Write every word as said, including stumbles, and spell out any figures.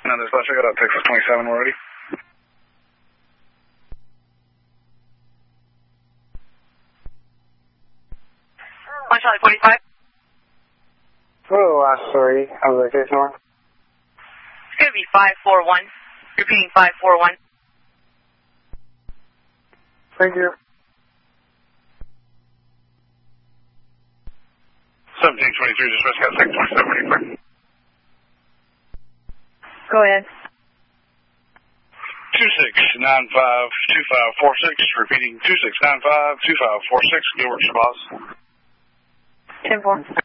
No, there's less. I got out Texas twenty-seven already. One Charlie forty-five. Oh, last three. How's the location on? It's going to be five four one. Repeating five four one. Thank you. seventeen twenty-three, just got six twenty-seven. Go ahead. two six nine five two five four six, repeating two six nine five two five four six, Gilbert Shabazz. ten four.